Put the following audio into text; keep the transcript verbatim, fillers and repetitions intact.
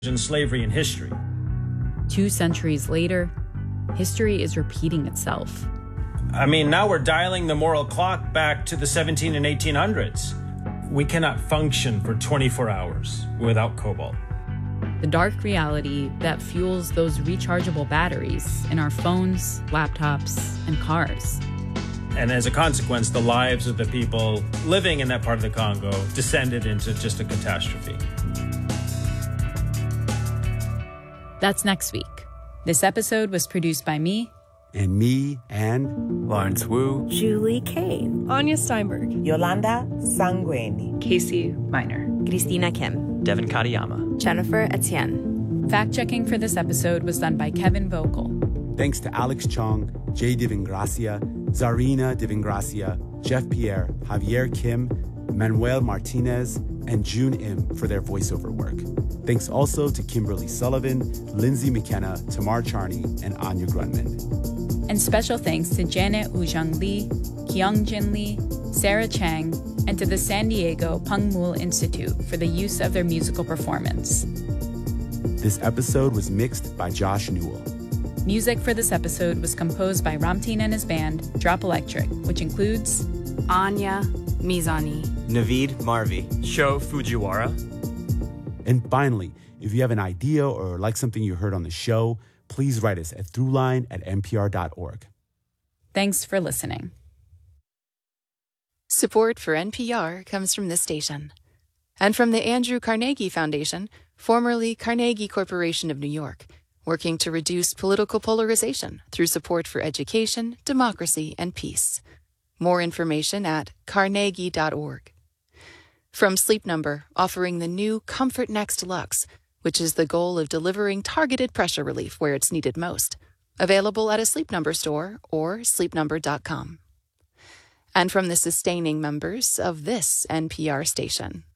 in slavery in history. Two centuries later, history is repeating itself. I mean, now we're dialing the moral clock back to the seventeen and eighteen hundreds. We cannot function for twenty-four hours without cobalt. The dark reality that fuels those rechargeable batteries in our phones, laptops, and cars. And as a consequence, the lives of the people living in that part of the Congo descended into just a catastrophe. That's next week. This episode was produced by me. And me, and Lawrence Wu, Julie Kane, Anya Steinberg, Yolanda Sangweni, Casey Miner, Christina Kim, Devin Katayama, Jennifer Etienne. Fact-checking for this episode was done by Kevin Vogel. Thanks to Alex Chong, Jay Divingracia, Zarina Divingracia, Jeff Pierre, Javier Kim, Manuel Martinez, and June Im for their voiceover work. Thanks also to Kimberly Sullivan, Lindsay McKenna, Tamar Charney, and Anya Grunman. And special thanks to Janet Woo-Jung Lee, Kyung-Jin Lee, Sarah Chang, and to the San Diego Peng Mul Institute for the use of their musical performance. This episode was mixed by Josh Newell. Music for this episode was composed by Ramteen and his band, Drop Electric, which includes Anya Mizani, Naveed Marvi, Sho Fujiwara. And finally, if you have an idea or like something you heard on the show, please write us at throughline at n p r dot org. Thanks for listening. Support for N P R comes from this station and from the Andrew Carnegie Foundation, formerly Carnegie Corporation of New York, working to reduce political polarization through support for education, democracy, and peace. More information at carnegie dot org. From Sleep Number, offering the new Comfort Next Luxe, which is the goal of delivering targeted pressure relief where it's needed most. Available at a Sleep Number store or sleep number dot com. And from the sustaining members of this N P R station.